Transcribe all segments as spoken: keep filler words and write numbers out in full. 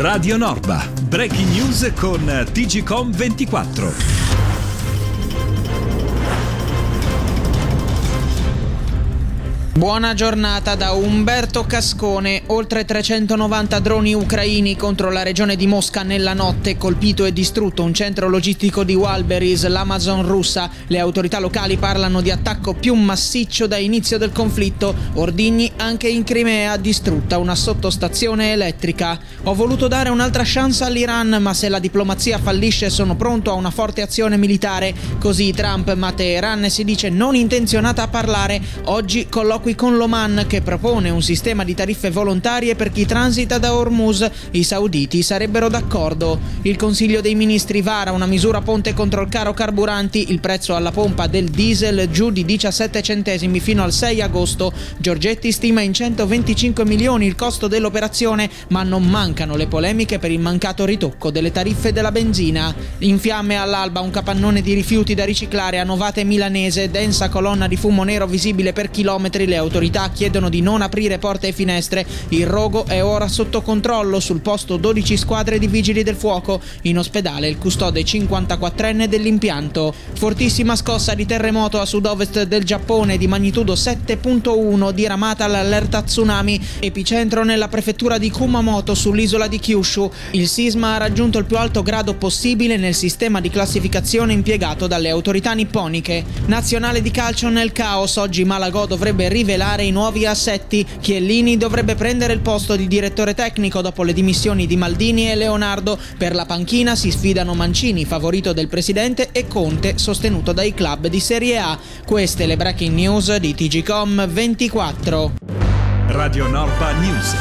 Radio Norba, breaking news con T G Com ventiquattro. Buona giornata da Umberto Cascone. Oltre trecentonovanta droni ucraini contro la regione di Mosca nella notte. Colpito e distrutto un centro logistico di Walberis, l'Amazon russa. Le autorità locali parlano di attacco più massiccio da inizio del conflitto. Ordigni anche in Crimea, distrutta una sottostazione elettrica. Ho voluto dare un'altra chance all'Iran, ma se la diplomazia fallisce sono pronto a una forte azione militare. Così Trump, ma Teheran si dice non intenzionata a parlare. Oggi colloqui con l'Oman, che propone un sistema di tariffe volontarie per chi transita da Hormuz. I sauditi sarebbero d'accordo. Il Consiglio dei Ministri vara una misura ponte contro il caro carburanti. Il prezzo alla pompa del diesel giù di diciassette centesimi fino al sei agosto. Giorgetti stima in centoventicinque milioni il costo dell'operazione, ma non mancano le polemiche per il mancato ritocco delle tariffe della benzina. In fiamme all'alba un capannone di rifiuti da riciclare a Novate Milanese, densa colonna di fumo nero visibile per chilometri. Le autorità chiedono di non aprire porte e finestre. Il rogo è ora sotto controllo. Sul posto dodici squadre di vigili del fuoco. In ospedale il custode cinquantaquattrenne dell'impianto. Fortissima scossa di terremoto a sud-ovest del Giappone di magnitudo sette virgola uno, diramata l'allerta tsunami. Epicentro nella prefettura di Kumamoto sull'isola di Kyushu. Il sisma ha raggiunto il più alto grado possibile nel sistema di classificazione impiegato dalle autorità nipponiche. Nazionale di calcio nel caos. Oggi Malagò dovrebbe rivelare i nuovi assetti. Chiellini dovrebbe prendere il posto di direttore tecnico dopo le dimissioni di Maldini e Leonardo. Per la panchina si sfidano Mancini, favorito del presidente, e Conte, sostenuto dai club di Serie A. Queste le breaking news di T G Com ventiquattro. Radio Norba News.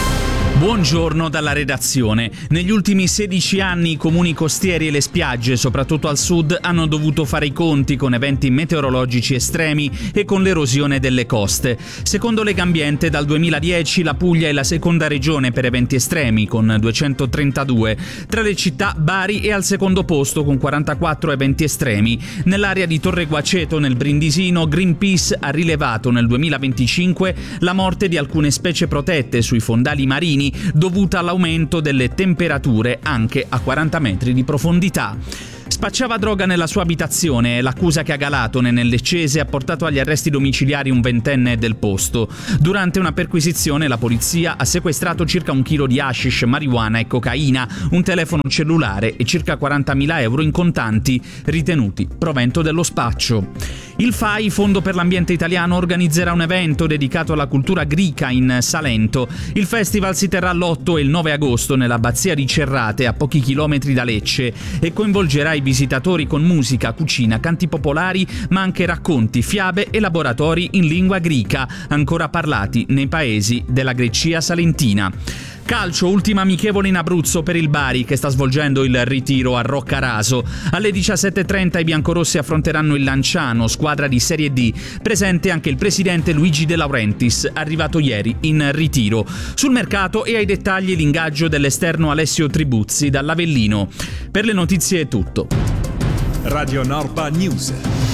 Buongiorno dalla redazione. Negli ultimi sedici anni i comuni costieri e le spiagge, soprattutto al sud, hanno dovuto fare i conti con eventi meteorologici estremi e con l'erosione delle coste. Secondo Legambiente, dal duemiladieci la Puglia è la seconda regione per eventi estremi, con duecentotrentadue. Tra le città, Bari è al secondo posto con quarantaquattro eventi estremi. Nell'area di Torre Guaceto, nel Brindisino, Greenpeace ha rilevato nel duemilaventicinque la morte di alcune specie protette sui fondali marini dovuta all'aumento delle temperature anche a quaranta metri di profondità. Spacciava droga nella sua abitazione. L'accusa che Galatone nel Leccese ha portato agli arresti domiciliari un ventenne del posto. Durante una perquisizione la polizia ha sequestrato circa un chilo di hashish, marijuana e cocaina, un telefono cellulare e circa quarantamila euro in contanti, ritenuti provento dello spaccio. Il F A I, Fondo per l'Ambiente Italiano, organizzerà un evento dedicato alla cultura grica in Salento. Il festival si terrà l'otto e il nove agosto nell'abbazia di Cerrate, a pochi chilometri da Lecce, e coinvolgerà i visitatori con musica, cucina, canti popolari, ma anche racconti, fiabe e laboratori in lingua greca, ancora parlati nei paesi della Grecia salentina. Calcio, ultima amichevole in Abruzzo per il Bari, che sta svolgendo il ritiro a Roccaraso. Alle diciassette e trenta i biancorossi affronteranno il Lanciano, squadra di Serie D. Presente anche il presidente Luigi De Laurentiis, arrivato ieri in ritiro. Sul mercato e ai dettagli l'ingaggio dell'esterno Alessio Tribuzzi dall'Avellino. Per le notizie è tutto. Radio Norba News.